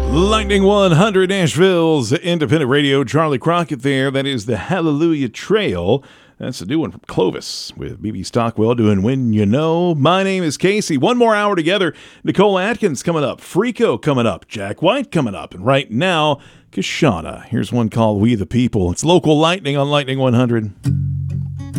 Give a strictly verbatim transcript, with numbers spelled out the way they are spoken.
Lightning one hundred, Nashville's independent radio. Charlie Crockett there. That is the Hallelujah Trail. That's a new one from Clovis with B B Stockwell doing When You Know. My name is Casey. One more hour together. Nicole Atkins coming up. Freako coming up. Jack White coming up. And right now, Kashana. Here's one called We the People. It's local lightning on Lightning one hundred.